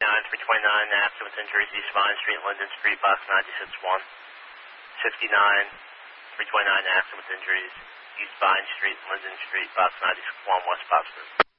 329, accident with injuries, East Vine Street, Linden Street, box 96-1. 59, 329, accident with injuries, East Vine Street, Linden Street, box 96-1, West Boxford.